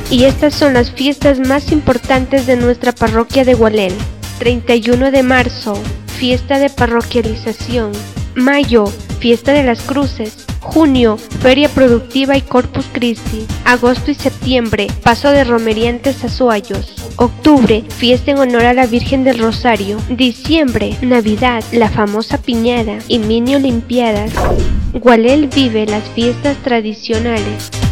Y estas son las fiestas más importantes de nuestra parroquia de Gualel. 31 de marzo, fiesta de parroquialización. Mayo, fiesta de las cruces. Junio, feria productiva y Corpus Christi. Agosto y septiembre, paso de romería en Tezazuayos. Octubre, fiesta en honor a la Virgen del Rosario. Diciembre, Navidad, la famosa piñada y mini olimpiadas. Gualel vive las fiestas tradicionales.